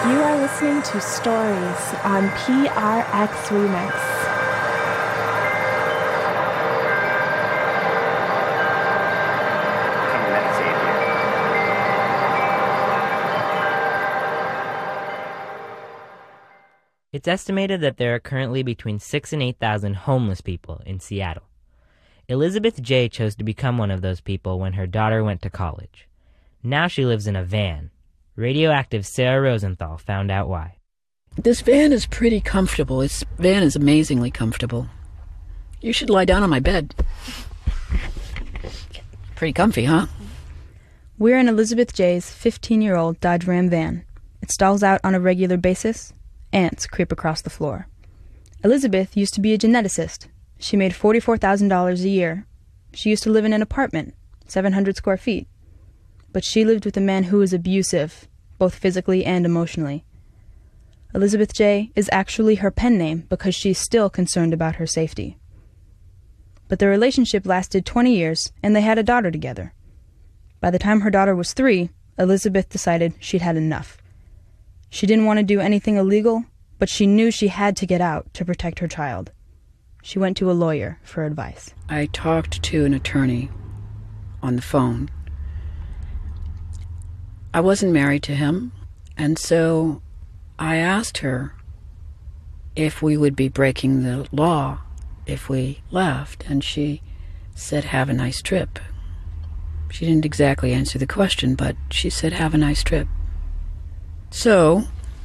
You are listening to Stories on PRX Remix. It's estimated that there are currently between 6,000 and 8,000 homeless people in Seattle. Elizabeth J. chose to become one of those people when her daughter went to college. Now she lives in a van. Radioactive Sarah Rosenthal found out why. This van is pretty comfortable. This van is amazingly comfortable. You should lie down on my bed. Pretty comfy, huh? We're in Elizabeth J.'s 15-year-old Dodge Ram van. It stalls out on a regular basis. Ants creep across the floor. Elizabeth used to be a geneticist. She made $44,000 a year. She used to live in an apartment, 700 square feet. But she lived with a man who was abusive, both physically and emotionally. Elizabeth J. is actually her pen name because she's still concerned about her safety. But the relationship lasted 20 years, and they had a daughter together. By the time her daughter was 3, Elizabeth decided she'd had enough. She didn't want to do anything illegal, but she knew she had to get out to protect her child. She went to a lawyer for advice. I talked to an attorney on the phone. I wasn't married to him, and so I asked her if we would be breaking the law if we left, and she said, "Have a nice trip." She didn't exactly answer the question, but she said, "Have a nice trip." So,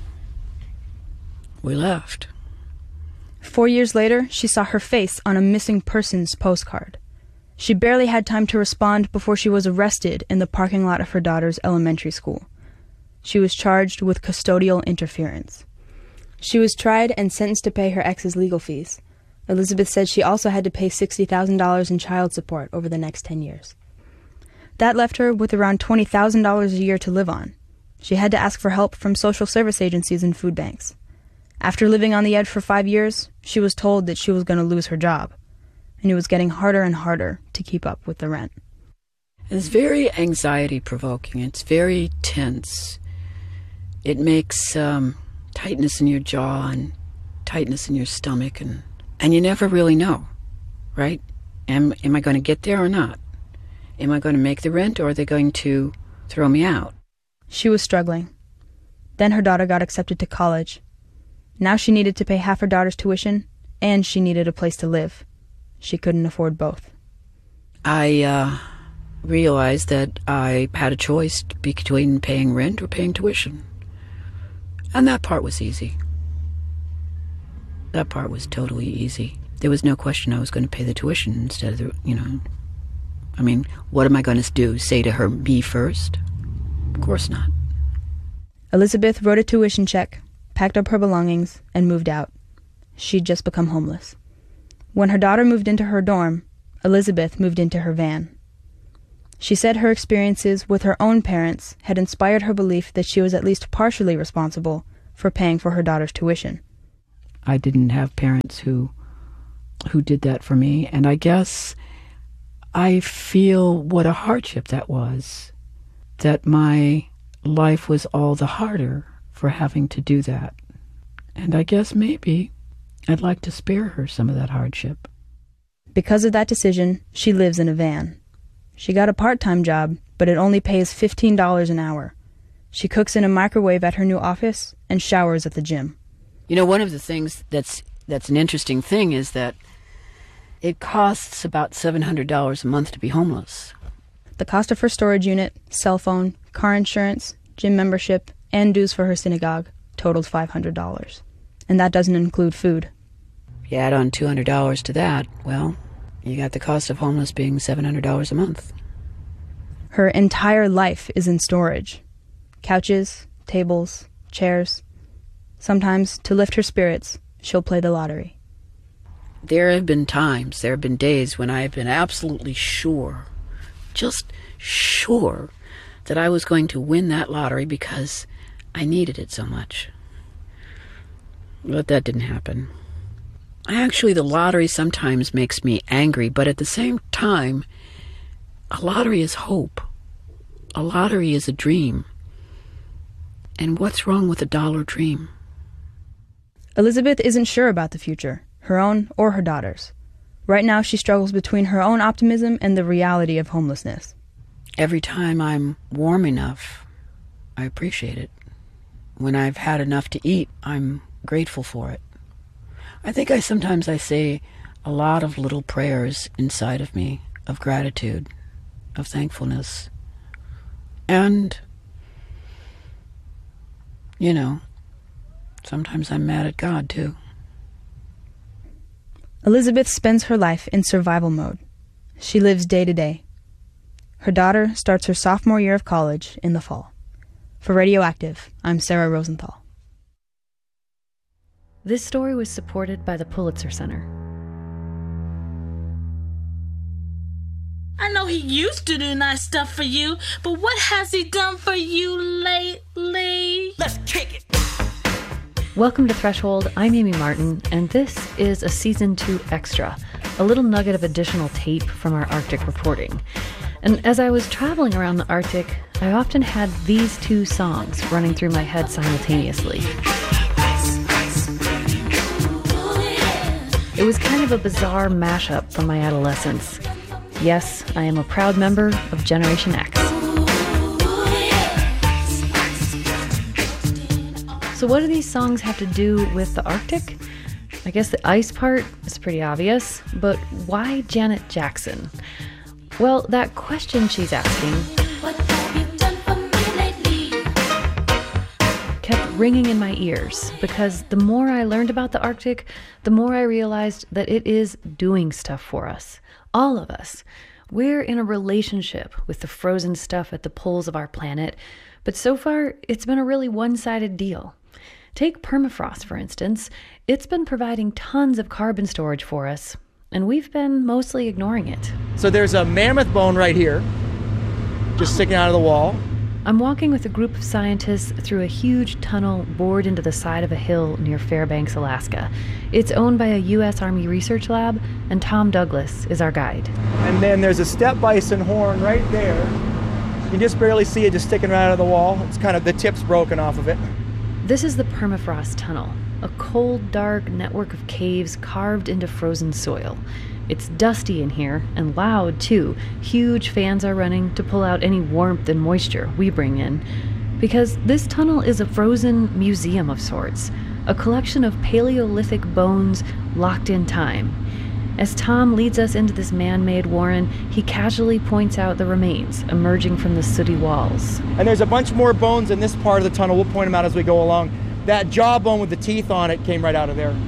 we left. 4 years later, she saw her face on a missing persons postcard. She barely had time to respond before she was arrested in the parking lot of her daughter's elementary school. She was charged with custodial interference. She was tried and sentenced to pay her ex's legal fees. Elizabeth said she also had to pay $60,000 in child support over the next 10 years. That left her with around $20,000 a year to live on. She had to ask for help from social service agencies and food banks. After living on the edge for 5 years, she was told that she was going to lose her job, and it was getting harder and harder to keep up with the rent. It's very anxiety-provoking. It's very tense. It makes tightness in your jaw and tightness in your stomach, and you never really know, right? Am I going to get there or not? Am I going to make the rent, or are they going to throw me out? She was struggling. Then her daughter got accepted to college. Now she needed to pay half her daughter's tuition, and she needed a place to live. She couldn't afford both. I realized that I had a choice between paying rent or paying tuition. And that part was easy. That part was totally easy. There was no question I was going to pay the tuition instead of the, I mean, what am I going to do? Say to her, me first? Of course not. Elizabeth wrote a tuition check, packed up her belongings, and moved out. She'd just become homeless. When her daughter moved into her dorm, Elizabeth moved into her van. She said her experiences with her own parents had inspired her belief that she was at least partially responsible for paying for her daughter's tuition. I didn't have parents who did that for me, and I guess I feel what a hardship that was, that my life was all the harder for having to do that. And I guess maybe I'd like to spare her some of that hardship. Because of that decision, she lives in a van. She got a part-time job, but it only pays $15 an hour. She cooks in a microwave at her new office and showers at the gym. You know, one of the things that's an interesting thing is that it costs about $700 a month to be homeless. The cost of her storage unit, cell phone, car insurance, gym membership, and dues for her synagogue totaled $500. And that doesn't include food. You add on $200 to that, well, you got the cost of homeless being $700 a month. Her entire life is in storage. Couches, tables, chairs. Sometimes, to lift her spirits, she'll play the lottery. There have been days when I have been absolutely sure, just sure, that I was going to win that lottery because I needed it so much. But that didn't happen. Actually, the lottery sometimes makes me angry, but at the same time, a lottery is hope. A lottery is a dream. And what's wrong with a dollar dream? Elizabeth isn't sure about the future, her own or her daughter's. Right now, she struggles between her own optimism and the reality of homelessness. Every time I'm warm enough, I appreciate it. When I've had enough to eat, I'm grateful for it. I think sometimes I say a lot of little prayers inside of me of gratitude, of thankfulness. And, sometimes I'm mad at God, too. Elizabeth spends her life in survival mode. She lives day to day. Her daughter starts her sophomore year of college in the fall. For Radioactive, I'm Sarah Rosenthal. This story was supported by the Pulitzer Center. I know he used to do nice stuff for you, but what has he done for you lately? Let's kick it! Welcome to Threshold. I'm Amy Martin, and this is a Season 2 extra, a little nugget of additional tape from our Arctic reporting. And as I was traveling around the Arctic, I often had these two songs running through my head simultaneously. It was kind of a bizarre mashup from my adolescence. Yes, I am a proud member of Generation X. So what do these songs have to do with the Arctic? I guess the ice part is pretty obvious, but why Janet Jackson? Well, that question she's asking kept ringing in my ears, because the more I learned about the Arctic, the more I realized that it is doing stuff for us. All of us. We're in a relationship with the frozen stuff at the poles of our planet, but so far, it's been a really one-sided deal. Take permafrost, for instance. It's been providing tons of carbon storage for us, and we've been mostly ignoring it. So there's a mammoth bone right here, just sticking out of the wall. I'm walking with a group of scientists through a huge tunnel bored into the side of a hill near Fairbanks, Alaska. It's owned by a U.S. Army research lab, and Tom Douglas is our guide. And then there's a steppe bison horn right there. You can just barely see it just sticking right out of the wall. It's kind of, the tip's broken off of it. This is the permafrost tunnel, a cold, dark network of caves carved into frozen soil. It's dusty in here, and loud, too. Huge fans are running to pull out any warmth and moisture we bring in. Because this tunnel is a frozen museum of sorts, a collection of Paleolithic bones locked in time. As Tom leads us into this man-made warren, he casually points out the remains emerging from the sooty walls. And there's a bunch more bones in this part of the tunnel. We'll point them out as we go along. That jawbone with the teeth on it came right out of there.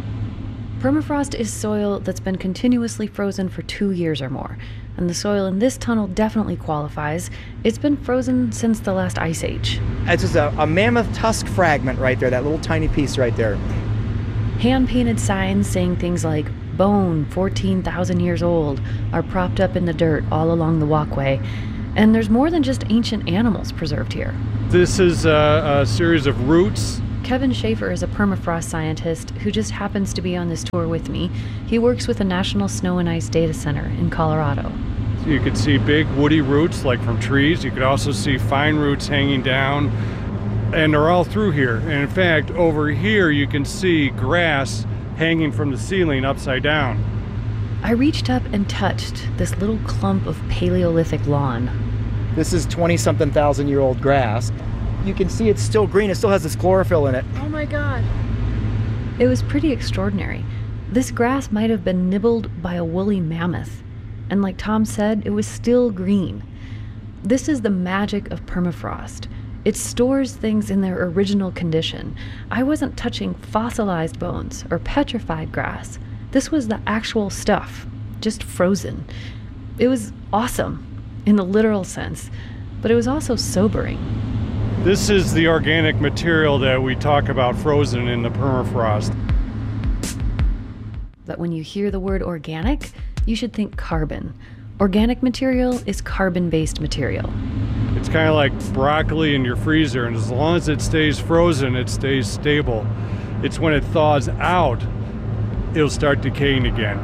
Permafrost is soil that's been continuously frozen for 2 years or more, and the soil in this tunnel definitely qualifies. It's been frozen since the last ice age. It's just a mammoth tusk fragment right there, that little tiny piece right there. Hand-painted signs saying things like, "Bone, 14,000 years old," are propped up in the dirt all along the walkway. And there's more than just ancient animals preserved here. This is a series of roots. Kevin Schaefer is a permafrost scientist who just happens to be on this tour with me. He works with the National Snow and Ice Data Center in Colorado. So you could see big woody roots like from trees. You could also see fine roots hanging down, and they're all through here. And in fact, over here you can see grass hanging from the ceiling upside down. I reached up and touched this little clump of Paleolithic lawn. This is 20-something thousand year old grass. You can see it's still green. It still has this chlorophyll in it. Oh my God. It was pretty extraordinary. This grass might have been nibbled by a woolly mammoth. And like Tom said, it was still green. This is the magic of permafrost. It stores things in their original condition. I wasn't touching fossilized bones or petrified grass. This was the actual stuff, just frozen. It was awesome, in the literal sense, but it was also sobering. This is the organic material that we talk about frozen in the permafrost. But when you hear the word organic, you should think carbon. Organic material is carbon-based material. It's kind of like broccoli in your freezer, and as long as it stays frozen, it stays stable. It's when it thaws out, it'll start decaying again.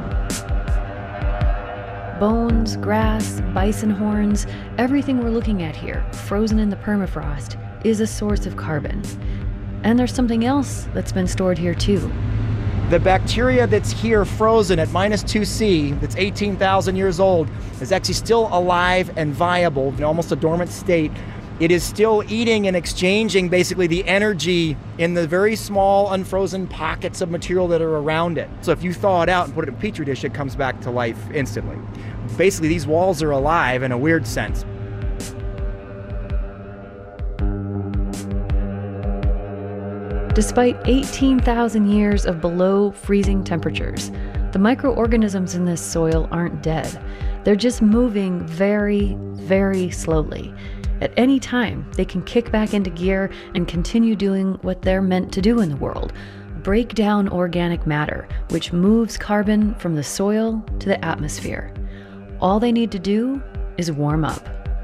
Bones, grass, bison horns, everything we're looking at here, frozen in the permafrost, is a source of carbon. And there's something else that's been stored here too. The bacteria that's here frozen at -2°C, that's 18,000 years old, is actually still alive and viable in almost a dormant state. It is still eating and exchanging basically the energy in the very small unfrozen pockets of material that are around it. So if you thaw it out and put it in a petri dish, it comes back to life instantly. Basically, these walls are alive in a weird sense. Despite 18,000 years of below freezing temperatures, the microorganisms in this soil aren't dead. They're just moving very, very slowly. At any time, they can kick back into gear and continue doing what they're meant to do in the world: break down organic matter, which moves carbon from the soil to the atmosphere. All they need to do is warm up.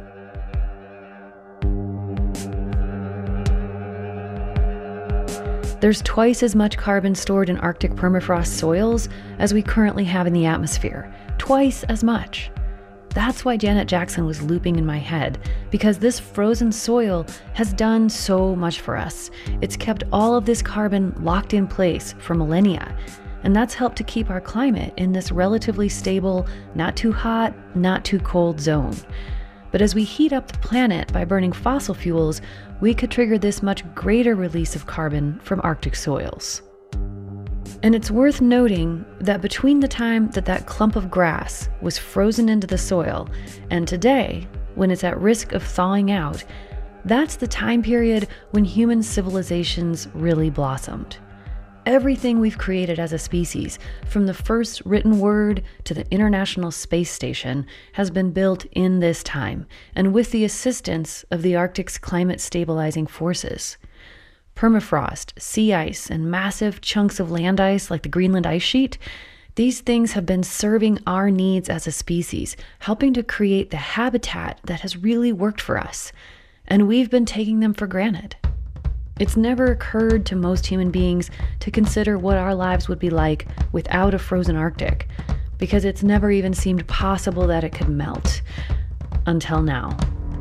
There's twice as much carbon stored in Arctic permafrost soils as we currently have in the atmosphere. Twice as much. That's why Janet Jackson was looping in my head, because this frozen soil has done so much for us. It's kept all of this carbon locked in place for millennia, and that's helped to keep our climate in this relatively stable, not too hot, not too cold zone. But as we heat up the planet by burning fossil fuels, we could trigger this much greater release of carbon from Arctic soils. And it's worth noting that between the time that that clump of grass was frozen into the soil and today, when it's at risk of thawing out, that's the time period when human civilizations really blossomed. Everything we've created as a species, from the first written word to the International Space Station, has been built in this time, and with the assistance of the Arctic's climate stabilizing forces. Permafrost, sea ice, and massive chunks of land ice like the Greenland ice sheet, these things have been serving our needs as a species, helping to create the habitat that has really worked for us, and we've been taking them for granted. It's never occurred to most human beings to consider what our lives would be like without a frozen Arctic, because it's never even seemed possible that it could melt. Until now.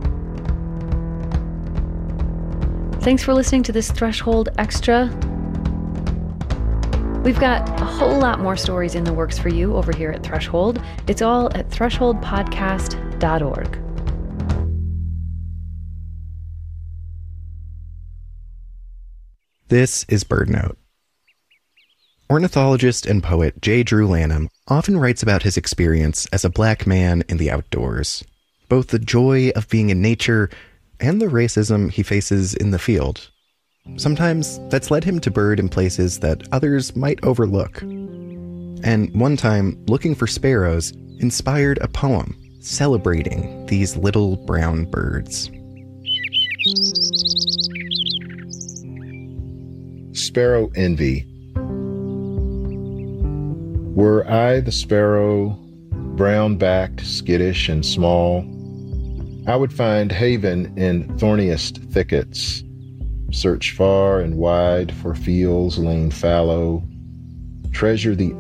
Thanks for listening to this Threshold Extra. We've got a whole lot more stories in the works for you over here at Threshold. It's all at thresholdpodcast.org. This is BirdNote. Ornithologist and poet J. Drew Lanham often writes about his experience as a black man in the outdoors, both the joy of being in nature and the racism he faces in the field. Sometimes that's led him to bird in places that others might overlook. And one time, looking for sparrows inspired a poem celebrating these little brown birds. Sparrow Envy. Were I the sparrow, brown-backed, skittish, and small, I would find haven in thorniest thickets, search far and wide for fields lain fallow, treasure the